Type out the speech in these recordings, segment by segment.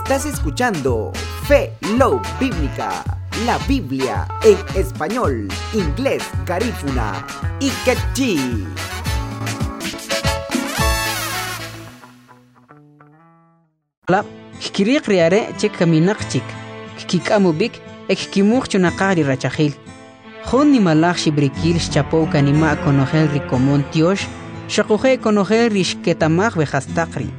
Estás escuchando Fe Love Bíblica, la Biblia en español, inglés, garífuna y quechí. La kiriq riare chek kaminaqchik kikamu-bik ekkimuq chunaqari rachajil Joni malaj shibrikil chapow kanima konojel rikomon tiosh shaquje konojel rishketamaj vejastaqri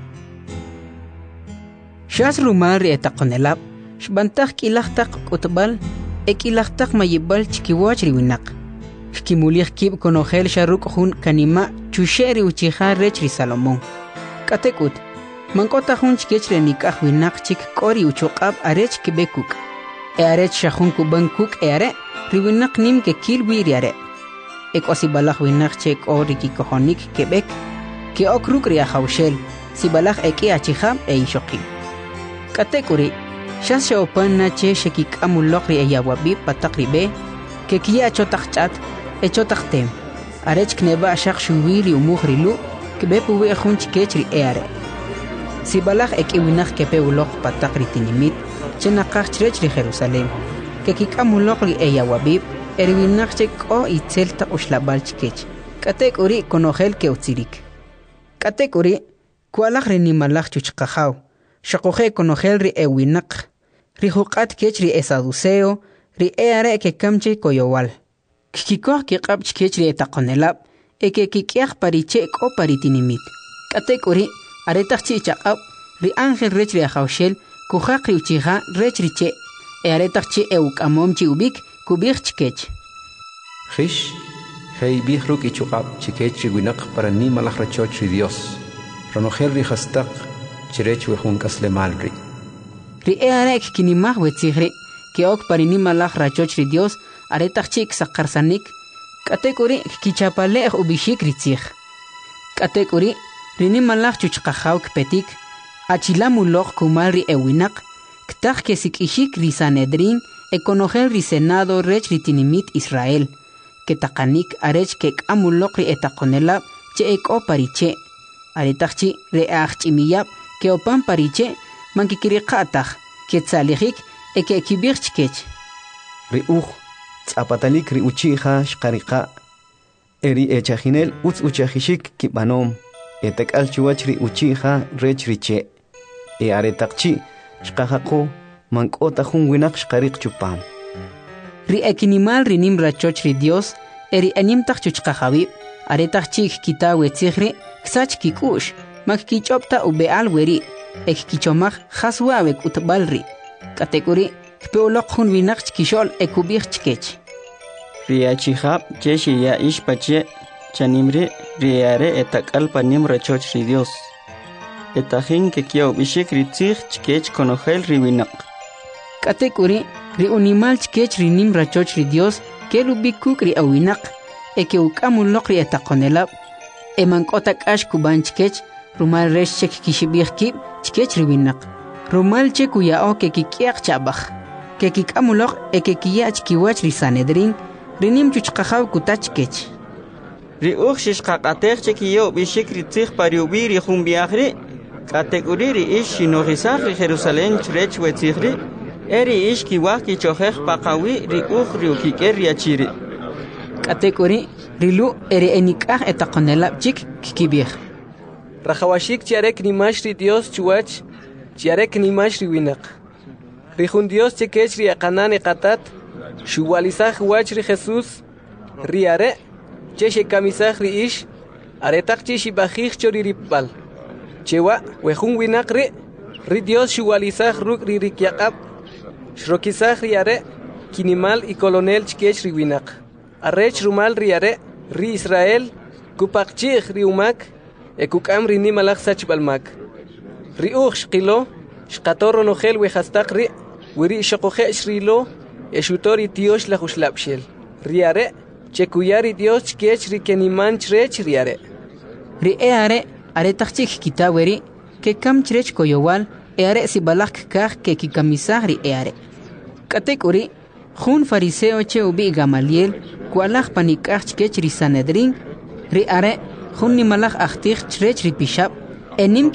Shas rumar etaqonelab shbantaj kilajtaq qutbal ekilajtaq mayibal chikiwach riwinaq kimulij kib konojel sharuk jun kanima chusheri uchijar rech ri Salomón katekut Mankota jun chikech renikaj winaq chik kori uchoqab arech kibekuk arech shajun kuban kuk are riwinaq nim ke kilwi riare ekosibalaj winaq chek ori kikohonik kebek ke okruk ria hawshel sibalaj eki achijam ishoqi katekuri shas shopan nache shekikamuloq ri ayawabi pataqribe ke kiya chotaqchat echotaqtem arech kneba shaq shuwili umuhrilu kebepu wi jun chikech ri are Sibalaj ekiwinaj kepeuloq pataqri tinimit chenaqaj chrech ri Jerusalén kekikamuloq ri eyawabib erwinaj cheko itzelta ushlabal chikech katek uri konojel keutzirik katek uri kualaj ri nimalaj chuchqajaw shaqoje konojel ri ewinaq ri huqat kech ri esaduceo ri eare kekamche koyowal kikikoj kiqab chikech ri etaqonelab ekekikiyaj pariche ko paritinimit katek uri Aretaj chichaqab ri ángel rech ri ajawshel kujaq ri uchija rech ri che aretaj chi eukamom chi ubik kubij chikech Jish hey bihruk ichuqab chikech ri winaq para ni malaj rachoch ri Dios ronojel ri hastaq chirech wejun kaslemal ri arek kinimaj wetzigri ke ok para ni malaj rachoch ri Dios aretaj chi saqarsanik katekuri kichapalej ubishik ri tzij katekuri Rini malaj chuchqajaw kpetik achilamuloq kumal ri ewinaq ktaj kesikishik ri Sanedrin ekonojel ri Senado rech ri tinimit Israel ketaqanik arech kekamuloq ri etaqonelab che eko pariche aretajchi re ajch'imiyab keopan pariche mankikiriqataj ketzalijik ekekibij chikech ri tz'apatalik ri uchija shqariqa eri echajinel utz'uchajishik kibanom etakal chuwach ri uchija rech riche aretaqchi shqajaqo mank'ota jun winaq shqariq chupam ri ekinimal rinim rachoch ri Dios eri animtaj chuchqajabib aretaqchi kitawe tzigri ksach kikush makkichopta ubeal weri ekkichomaj jaswawe kutbalri katekuri kpeoloq jun winaq chkishol ekubij chkech ri achijab cheshi ya ishpache Chanimri riare etakalpa nim rachoch ri Dios. Etajin que kiaw bishik ri tzig chkech konojel ri winaq. Katekuri ri unimal chkech ri nim rachoch ri Dios kelu bikuk ri awinaq eke ukamuloq ri etaqonelab emankota k'ash kuban chkech rumal resh chek kishibij kib chkech ri winaq. Rumal che kuyao ke kikiaq chabaj ke kikamuloq eke kiyach kiwach ri Sanedrin ri nim chuchqajaw kutach kech. Ri shishqaqatej chekiyo bishik ri tzig pariubi ri jumbiajri katekuri ri ish shinojisaj ri Jerusalén chrech wetzigri eri ish kiwaj kichojej paqawi ri ri ukiker ri achiri katekuri ri lu eri enikaj etaqonelab chik kikibij rajawashik chiarek nimash ri Dios chuwach chiarek nimash ri winaq ri jun Dios chekech ri aqanan eqatat shuwalizaj wach ri Jesús ri are Cheche kamisaj ri ish aretaq chishi bajij choriripal chewa wejun winaq ri Dios shuwalizaj ruk ri rikyaqab shrokisaj ri are kinimal y colonel chkech ri winaq arech rumal ri are ri Israel kupaqchij ri umak ekukam ri nimalaj sachbalmak ri shqilo shqator ronojel wejastaq ri wiri shoqojesh rilo eshutori tiosh la jushlabshel ri are Chekuyari Dios chkech ri keniman chrech riare. Ri are aretaqchik kitaweri ke kam chrech koyowal are sibalak kaj ke kikamisaj ri are. Katekuri jun fariseo che ubi Gamaliel kualaj panikaj chkech ri Sanedrin ri are jun nimalaj ajtij chrech ri pishab enim